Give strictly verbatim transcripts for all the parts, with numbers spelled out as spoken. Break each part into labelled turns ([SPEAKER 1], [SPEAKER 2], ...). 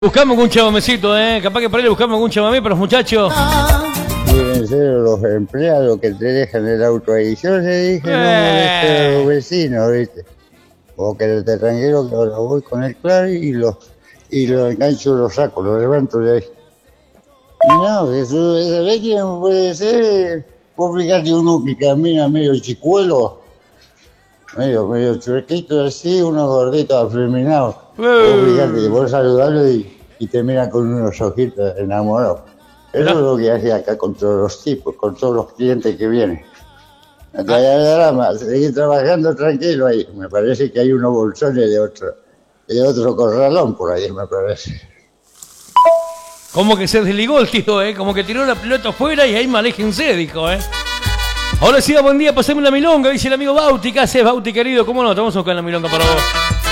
[SPEAKER 1] Buscamos un chamamecito, eh. Capaz que por ahí le buscamos algún chamamé para los muchachos.
[SPEAKER 2] Deben ser los empleados que te dejan el auto ahí. Yo le dije, no moleste a los vecinos, ¿viste? O que te tranquilo que ahora voy con el claro y lo, y lo engancho, lo saco, lo levanto de ahí. No, eso de quién puede ser. Vos fíjate uno que camina medio chicuelo, medio, medio chuequito así, unos gorditos afeminados. Vos fíjate, vos saludarlo y, y te mira con unos ojitos enamorados. Eso es lo que hace acá con todos los tipos, con todos los clientes que vienen. No te haya drama, seguir trabajando tranquilo ahí. Me parece que hay unos bolsones de otro, de otro corralón por ahí, me parece.
[SPEAKER 1] Como que se desligó el tío, eh. Como que tiró la pelota afuera y ahí maléjense, dijo, eh. Ahora sí, buen día, pasame la milonga, dice el amigo Bauti. ¿Qué haces, Bauti, querido? ¿Cómo no? Te vamos a buscar la milonga para vos.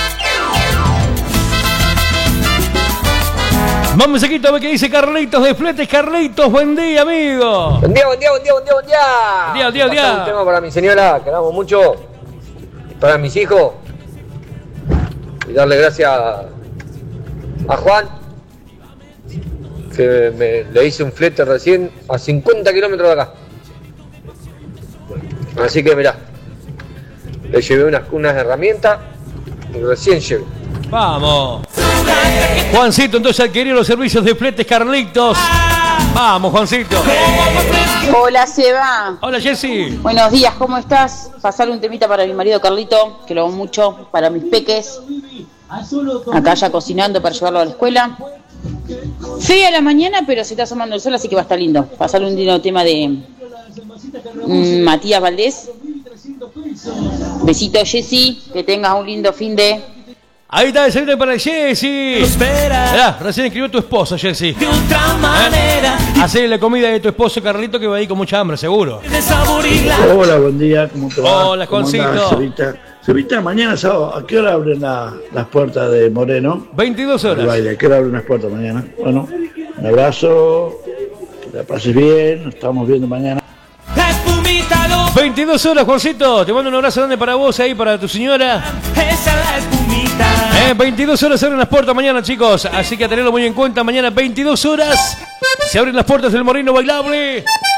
[SPEAKER 1] Vamos un mensajito a ver qué dice Carlitos de Fletes. Carlitos, buen día, amigo.
[SPEAKER 3] Buen día, buen día, buen día, buen día, buen día.
[SPEAKER 1] Buen día, buen día, buen día.
[SPEAKER 3] Un tema para mi señora, que amamos mucho. Para mis hijos. Y darle gracias a, a Juan, que me, le hice un flete recién a cincuenta kilómetros de acá. Así que mirá, le llevé unas, unas herramientas y recién llegué.
[SPEAKER 1] Vamos. Juancito, entonces adquirió los servicios de Fletes Carlitos. Vamos, Juancito.
[SPEAKER 4] Hola, Seba.
[SPEAKER 1] Hola, Jessy.
[SPEAKER 4] Buenos días, ¿cómo estás? Pasar un temita para mi marido Carlito, que lo amo mucho, para mis peques. Acá ya cocinando para llevarlo a la escuela. Fea a la mañana, pero se está asomando el sol, así que va a estar lindo. Pasar un lindo tema de mm, Matías Valdés. Besito, Jessy. Que tengas un lindo fin de...
[SPEAKER 1] Ahí está el saludo para Jessy. Mirá, recién escribió tu esposo, Jessy.
[SPEAKER 5] De otra manera.
[SPEAKER 1] ¿Eh? Hacele la comida de tu esposo, Carlito, que va ahí con mucha hambre, seguro.
[SPEAKER 6] Hola, buen día, ¿cómo te va?
[SPEAKER 1] Hola, Juancito.
[SPEAKER 6] Cevita, Cevita, mañana sábado, ¿a qué hora abren la, las puertas de Moreno?
[SPEAKER 1] veintidós horas.
[SPEAKER 6] El baile, ¿a qué hora abren las puertas mañana? Bueno, un abrazo, que la pases bien, nos estamos viendo mañana.
[SPEAKER 1] veintidós horas, Juancito. Te mando un abrazo grande para vos ahí, para tu señora.
[SPEAKER 5] Esa la espumita.
[SPEAKER 1] Eh, veintidós horas se abren las puertas mañana, chicos. Así que a tenerlo muy en cuenta. Mañana, veintidós horas, se abren las puertas del Moreno Bailable.